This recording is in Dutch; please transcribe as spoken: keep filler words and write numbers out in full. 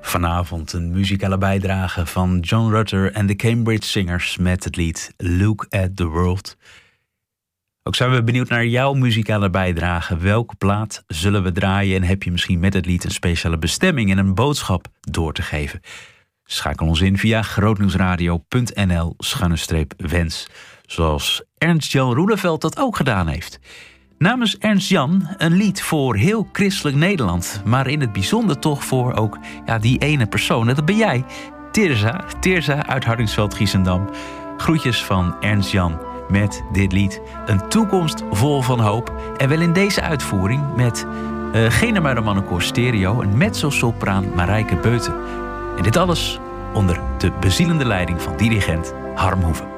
Vanavond een muzikale bijdrage van John Rutter en de Cambridge Singers met het lied Look at the World. Ook zijn we benieuwd naar jouw muzikale bijdrage. Welke plaat zullen we draaien en heb je misschien met het lied een speciale bestemming en een boodschap door te geven? Schakel ons in via grootnieuwsradio.nl schuine streep wens, zoals Ernst-Jan Roeleveld dat ook gedaan heeft. Namens Ernst-Jan een lied voor heel christelijk Nederland, maar in het bijzonder toch voor ook ja, die ene persoon. Dat ben jij, Tirza, Tirza uit Hardingsveld-Giessendam. Groetjes van Ernst-Jan met dit lied. Een toekomst vol van hoop. En wel in deze uitvoering met uh, geen maar de mannenkoor stereo en mezzo-sopraan Marijke Beuten. En dit alles onder de bezielende leiding van dirigent Harm Hoeven.